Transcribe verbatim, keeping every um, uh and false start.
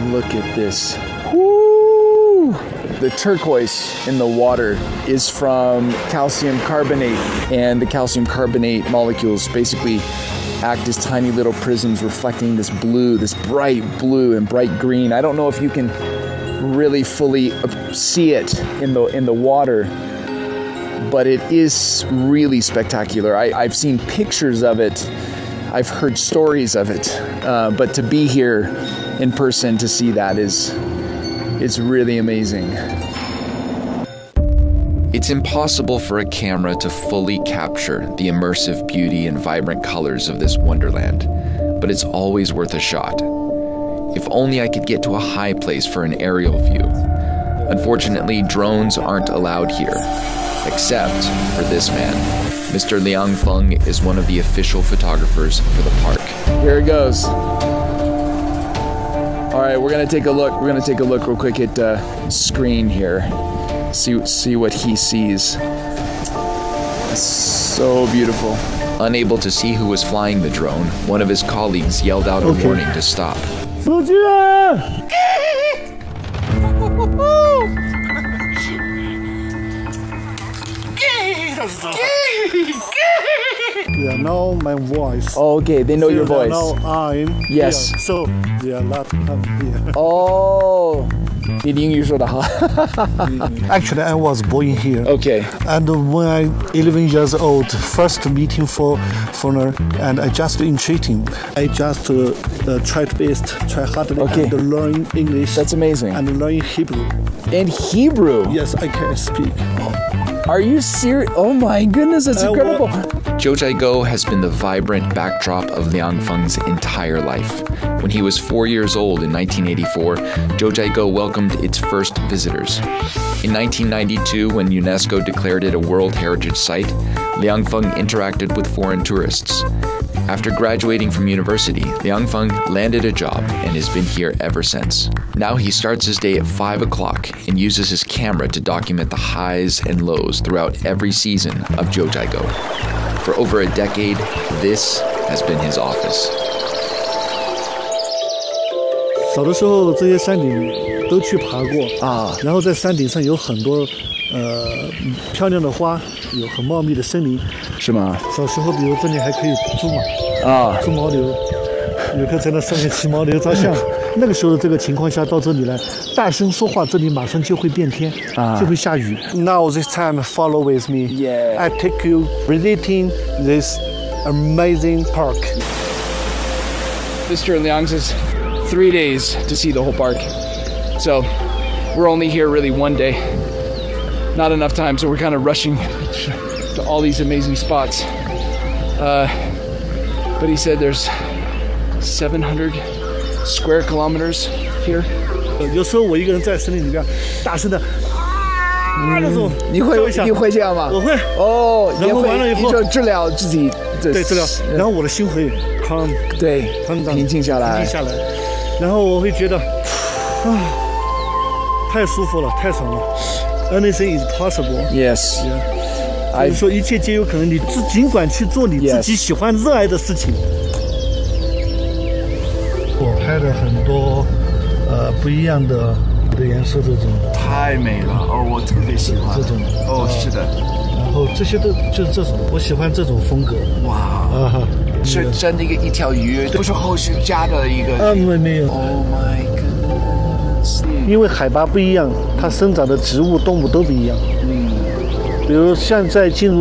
Look at this. Woo! The turquoise in the water is from calcium carbonate, and the calcium carbonate molecules basically act as tiny little prisms reflecting this blue, this bright blue and bright green. I don't know if you can really fully see it in the in the water, but it is really spectacular. I, I've seen pictures of it. I've heard stories of it, uh, but to be here in person to see that is it's really amazing. It's impossible for a camera to fully capture the immersive beauty and vibrant colors of this wonderland, but it's always worth a shot. If only I could get to a high place for an aerial view. Unfortunately, drones aren't allowed here, except for this man. Mister Liang Feng is one of the official photographers for the park. Here it goes. All right, we're gonna take a look. We're gonna take a look real quick at the uh, screen here. See, see what he sees. It's so beautiful. Unable to see who was flying the drone, one of his colleagues yelled out okay. a warning to stop. They know my voice. Oh, okay, they know so your voice. They know I'm yes. Here, so they are not come here. Oh, 你的英语说得好。 Actually, I was born here. Okay. And when I eleven years old, first meeting for foreigner, and I just entreating. I just uh, uh, try to best, try hardly okay. and learn English. That's amazing. And learn Hebrew. And Hebrew? Yes, I can speak. Are you serious? Oh my goodness, that's incredible. Jiuzhaigou has been the vibrant backdrop of Liang Feng's entire life. When he was four years old in nineteen eighty-four, Jiuzhaigou welcomed its first visitors. In nineteen ninety-two, when UNESCO declared it a World Heritage Site, Liang Feng interacted with foreign tourists. After graduating from university, Liang Feng landed a job and has been here ever since. Now he starts his day at five o'clock and uses his camera to document the highs and lows throughout every season of Jiuzhaigou. For over a decade, this has been his office. 小的时候，这些山顶都去爬过啊， 然后在山顶上有很多呃漂亮的花，有很茂密的森林。 是吗？ 小时候，比如这里还可以租马啊， 租牦牛，游客在那上面骑牦牛照相。那个时候的这个情况下，到这里来大声说话，这里马上就会变天，啊，就会下雨。Now this time, follow with me. Yeah. I take you visiting this amazing park. Mister Liang says three days to see the whole park. So we're only here really one day. Not enough time, so we're kind of rushing to all these amazing spots. Uh, but he said there's seven hundred square kilometers here. 有时候我一个人在森林里边，大声的啊那种， 你会你会这样吗？ 我会。 哦， 然后完了以后就治疗自己， 对治疗，然后我的心会 calm， 对，平静下来， 平静下来，然后我会觉得啊，太舒服了，太爽了。Anything is possible. Yes. Yeah. 就是说一切皆有可能，你自尽管去做你自己喜欢、热爱的事情。我拍了很多呃不一样的的颜色，这种太美了哦，我特别喜欢这种哦，是的。 然后这些都就是这种，我喜欢这种风格。 哇啊，是真的一个一条鱼，不是后续加的一个。 啊，没没有。 Oh my goodness！ 因为海拔不一样，它生长的植物、动物都不一样。嗯，比如像在进入。